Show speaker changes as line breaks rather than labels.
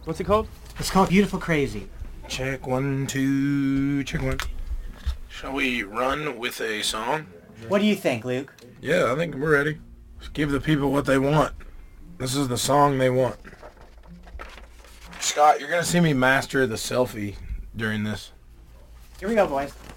What's it called?
It's called Beautiful Crazy.
Check 1, 2, check 1. Shall we run with a song?
What do you think, Luke?
Yeah, I think we're ready. Just give the people what they want. This is the song they want. Scott, you're going to see me master the selfie during this.
Here we go, boys.